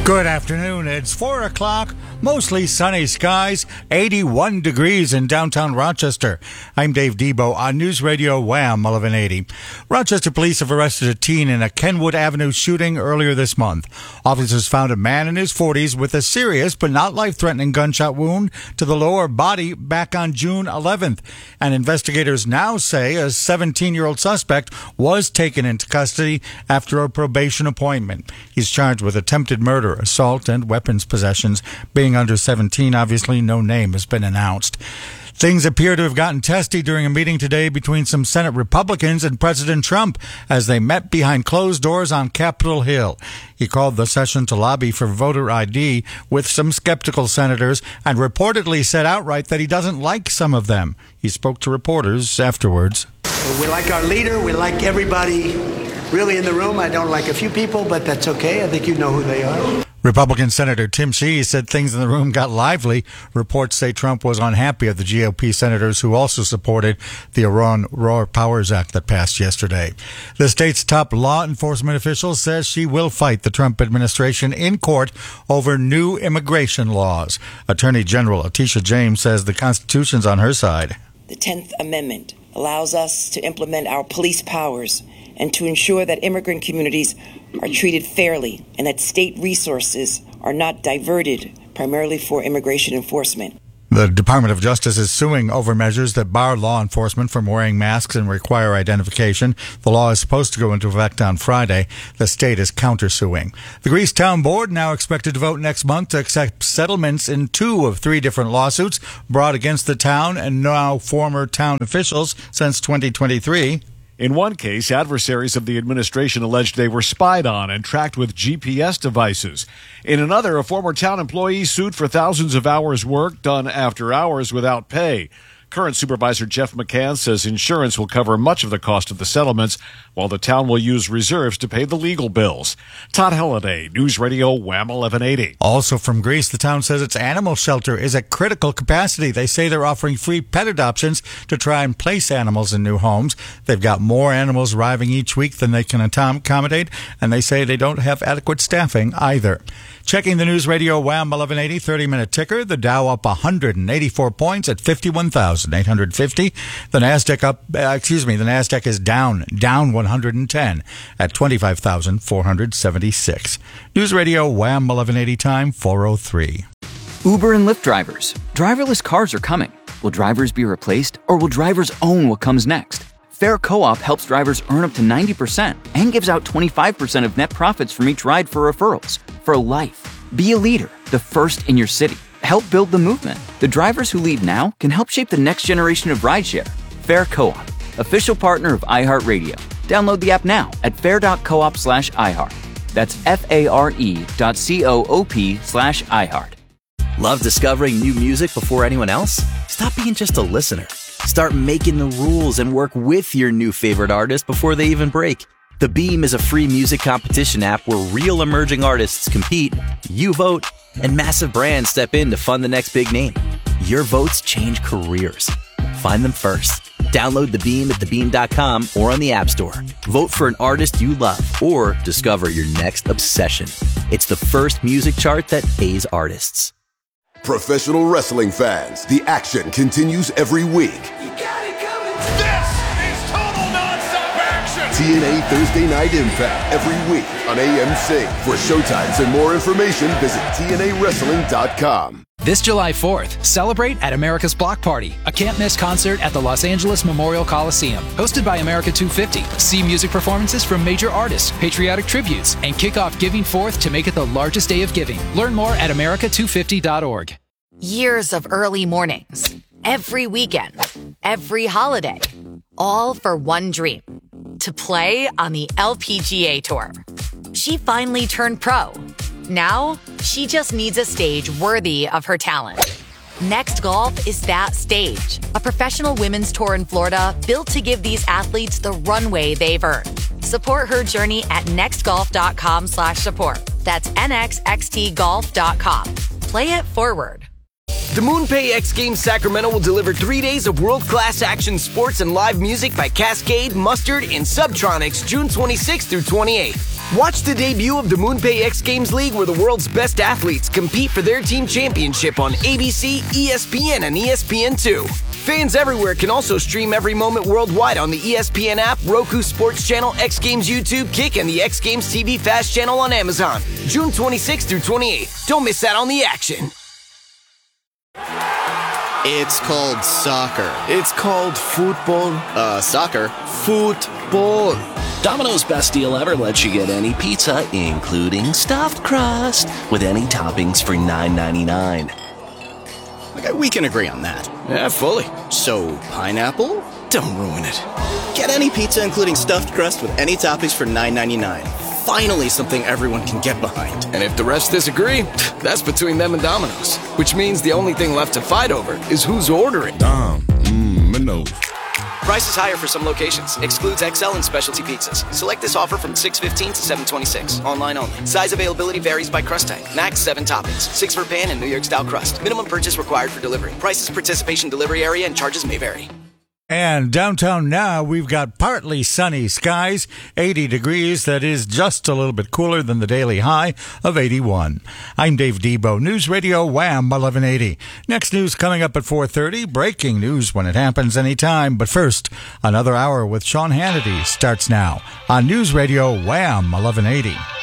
Good afternoon. It's 4 o'clock. Mostly sunny skies, 81 degrees in downtown Rochester. I'm Dave Debo on News Radio Wham 1180. Rochester police have arrested a teen in a Kenwood Avenue shooting earlier this month. Officers found a man in his 40s with a serious but not life-threatening gunshot wound to the lower body back on June 11th. And investigators now say a 17-year-old suspect was taken into custody after a probation appointment. He's charged with attempted murder, assault, and weapons possessions. Being under 17, obviously no name has been announced. Things appear to have gotten testy during a meeting today between some Senate Republicans and President Trump as they met behind closed doors on Capitol Hill. He called the session to lobby for voter ID with some skeptical senators and reportedly said outright that he doesn't like some of them. He spoke to reporters afterwards. We like our leader. We like everybody really in the room. I don't like a few people, but that's okay. I think you know who they are. Republican Senator Tim Sheehy said things in the room got lively. Reports say Trump was unhappy of the GOP senators who also supported the Iran Raw Powers Act that passed yesterday. The state's top law enforcement official says she will fight the Trump administration in court over new immigration laws. Attorney General Letitia James says the Constitution's on her side. The 10th Amendment allows us to implement our police powers and to ensure that immigrant communities are treated fairly and that state resources are not diverted primarily for immigration enforcement. The Department of Justice is suing over measures that bar law enforcement from wearing masks and require identification. The law is supposed to go into effect on Friday. The state is countersuing. The Greece Town Board now expected to vote next month to accept settlements in 2 of 3 different lawsuits brought against the town and now former town officials since 2023. In one case, adversaries of the administration alleged they were spied on and tracked with GPS devices. In another, a former town employee sued for thousands of hours work done after hours without pay. Current Supervisor Jeff McCann says insurance will cover much of the cost of the settlements, while the town will use reserves to pay the legal bills. Todd Halliday, News Radio Wham 1180. Also from Greece, the town says its animal shelter is at critical capacity. They say they're offering free pet adoptions to try and place animals in new homes. They've got more animals arriving each week than they can accommodate, and they say they don't have adequate staffing either. Checking the News Radio Wham 1180 30-minute ticker, the Dow up 184 points at 51,850. The Nasdaq is down 110 at 25,476. News Radio Wham 1180 time 4:03. Uber and Lyft drivers. Driverless cars are coming. Will drivers be replaced, or will drivers own what comes next? Fair Co-op helps drivers earn up to 90% and gives out 25% of net profits from each ride for referrals. For life. Be a leader, the first in your city. Help build the movement. The drivers who lead now can help shape the next generation of rideshare. Fair Co-op, official partner of iHeartRadio. Download the app now at fair.coop/iHeart. That's FARE.coop/iHeart. Love discovering new music before anyone else? Stop being just a listener. Start making the rules and work with your new favorite artist before they even break. The Beam is a free music competition app where real emerging artists compete, you vote, and massive brands step in to fund the next big name. Your votes change careers. Find them first. Download The Beam at thebeam.com or on the App Store. Vote for an artist you love or discover your next obsession. It's the first music chart that pays artists. Professional wrestling fans, the action continues every week. You got it coming. This is total nonstop action. TNA Thursday Night Impact every week on AMC. For showtimes and more information, visit TNAWrestling.com. This July 4th, celebrate at America's Block Party, a can't-miss concert at the Los Angeles Memorial Coliseum. Hosted by America 250. See music performances from major artists, patriotic tributes, and kick off Giving Forth to make it the largest day of giving. Learn more at America250.org. Years of early mornings, every weekend, every holiday, all for one dream, to play on the LPGA Tour. She finally turned pro. Now, she just needs a stage worthy of her talent. Next Golf is that stage. A professional women's tour in Florida built to give these athletes the runway they've earned. Support her journey at nextgolf.com/support. That's nxxtgolf.com. Play it forward. The MoonPay X Games Sacramento will deliver 3 days of world-class action sports and live music by Cascade, Mustard, and Subtronics June 26th through 28th. Watch the debut of the MoonPay X Games League, where the world's best athletes compete for their team championship on ABC, ESPN, and ESPN2. Fans everywhere can also stream every moment worldwide on the ESPN app, Roku Sports Channel, X Games YouTube, Kick, and the X Games TV Fast channel on Amazon. June 26th through 28th. Don't miss out on the action. It's called soccer. It's called football. Soccer. Football. Domino's best deal ever lets you get any pizza, including stuffed crust, with any toppings for $9.99. Okay, we can agree on that. Yeah, fully. So, pineapple? Don't ruin it. Get any pizza, including stuffed crust, with any toppings for $9.99. Finally, something everyone can get behind. And if the rest disagree, that's between them and Domino's. Which means the only thing left to fight over is who's ordering. Domino's. Price is higher for some locations. Excludes XL and specialty pizzas. Select this offer from 6/15 to 7/26. Online only. Size availability varies by crust type. Max 7 toppings. 6 for pan and New York style crust. Minimum purchase required for delivery. Prices, participation, delivery area, and charges may vary. And downtown now, we've got partly sunny skies, 80 degrees. That is just a little bit cooler than the daily high of 81. I'm Dave Debo, News Radio Wham 1180. Next news coming up at 4:30. Breaking news when it happens anytime. But first, another hour with Sean Hannity starts now on News Radio Wham 1180.